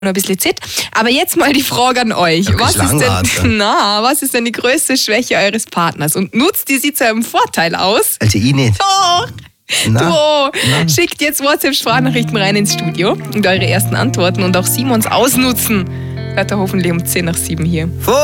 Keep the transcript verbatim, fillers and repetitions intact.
ein bisschen Zeit. Aber jetzt mal die Frage an euch. Ja, was, ist Langart, denn, na, was ist denn die größte Schwäche eures Partners? Und nutzt die sie zu eurem Vorteil aus? Also ich nicht. Doch! Na, Du, schickt jetzt WhatsApp-Sprachnachrichten rein ins Studio und eure ersten Antworten und auch Simons ausnutzen. Hört er hoffentlich um zehn nach sieben hier.